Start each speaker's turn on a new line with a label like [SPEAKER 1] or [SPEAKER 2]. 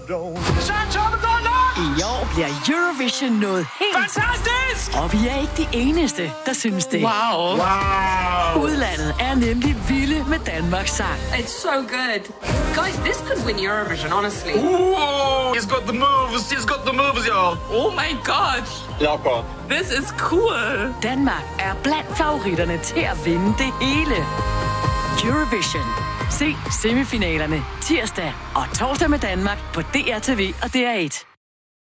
[SPEAKER 1] I år bliver Eurovision noget helt
[SPEAKER 2] fantastisk!
[SPEAKER 1] Og vi er ikke de eneste, der synes det.
[SPEAKER 2] Wow.
[SPEAKER 1] Udlandet er nemlig vilde med Danmarks sang.
[SPEAKER 3] It's so good. Guys, this could win Eurovision, honestly.
[SPEAKER 2] Ooh, he's got the moves, y'all. Oh my god.
[SPEAKER 4] Jakob.
[SPEAKER 2] This is cool.
[SPEAKER 1] Danmark er blandt favoritterne til at vinde det hele. Eurovision. Se semifinalerne tirsdag og torsdag med Danmark på DRTV og DR1.